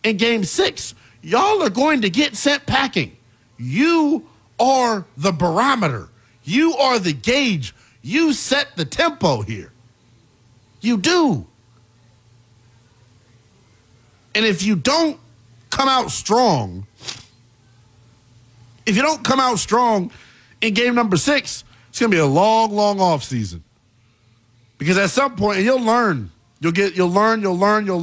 in game 6, y'all are going to get sent packing. You are the barometer. You are the gauge. You set the tempo here. You do. And if you don't come out strong, in game number 6, it's going to be a long, long off season. Because at some point, and you'll learn. You'll learn. It'll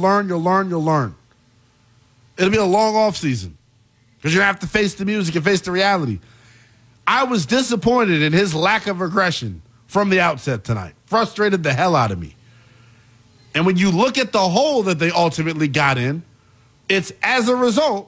be a long off season. Because you're going to have to face the music and face the reality. I was disappointed in his lack of aggression from the outset tonight. Frustrated the hell out of me. And when you look at the hole that they ultimately got in, it's as a result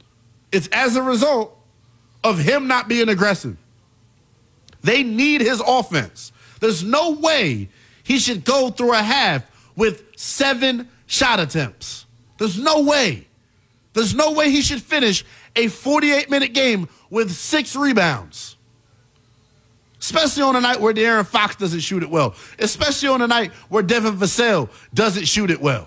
of him not being aggressive. They need his offense. There's no way he should go through a half with 7 shot attempts. There's no way. There's no way he should finish a 48-minute game with 6 rebounds. Especially on a night where De'Aaron Fox doesn't shoot it well. Especially on a night where Devin Vassell doesn't shoot it well.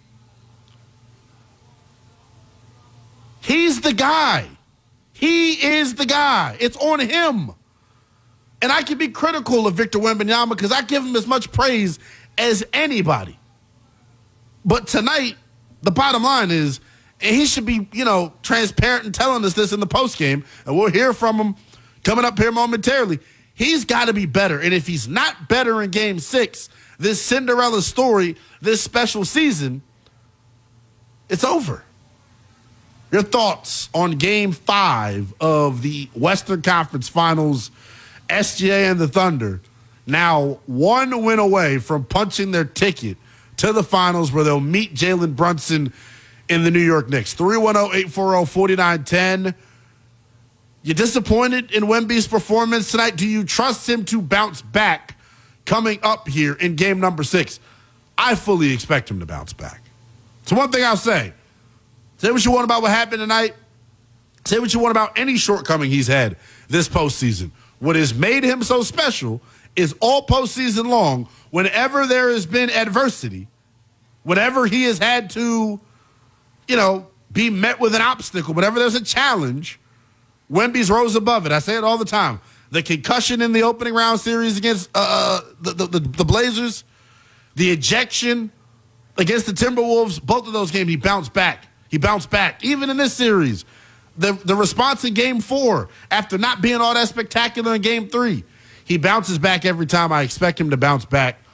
He's the guy. He is the guy. It's on him. And I can be critical of Victor Wembanyama because I give him as much praise as anybody. But tonight, the bottom line is, and he should be, transparent and telling us this in the postgame, and we'll hear from him coming up here momentarily. He's got to be better. And if he's not better in game 6, this Cinderella story, this special season, it's over. Your thoughts on game 5 of the Western Conference Finals, SGA and the Thunder, now 1 win away from punching their ticket to the finals where they'll meet Jalen Brunson in the New York Knicks. 310-840-4910. You disappointed in Wemby's performance tonight? Do you trust him to bounce back coming up here in game number 6? I fully expect him to bounce back. So one thing I'll say what you want about what happened tonight. Say what you want about any shortcoming he's had this postseason. What has made him so special is all postseason long, whenever there has been adversity, whenever he has had to, be met with an obstacle, whenever there's a challenge, Wemby's rose above it. I say it all the time. The concussion in the opening round series against the Blazers, the ejection against the Timberwolves, both of those games, he bounced back. Even in this series, the response in game 4, after not being all that spectacular in game 3, he bounces back every time. I expect him to bounce back